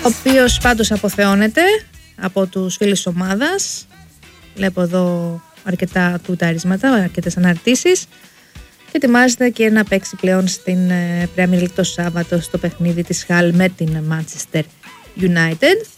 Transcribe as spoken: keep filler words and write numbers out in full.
ο οποίος πάντως αποθεώνεται από τους φίλους της ομάδας. Βλέπω εδώ αρκετά τουταρίσματα, αρκετές αναρτήσεις. Και ετοιμάζεται και να παίξει πλέον στην Premier League το Σάββατο στο παιχνίδι της Χαλ με την Manchester United.